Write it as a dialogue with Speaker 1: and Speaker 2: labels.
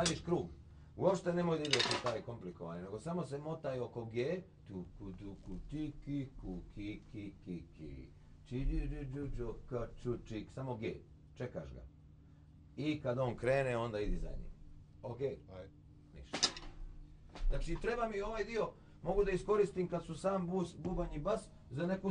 Speaker 1: radiš krug. Uopšte nemoj da ideš u taj komplikovanje, nego samo se motaj oko G, tuku, tuku, tiki, kuki, ki, ki, ki, čiđiđiđu, kačučik, samo G, čekaš ga. I kad on krene, onda idi za njim. Ok?
Speaker 2: Ajde.
Speaker 1: Ništa. Znači, treba mi ovaj dio, mogu da iskoristim kad su sam bubanj i bas za neku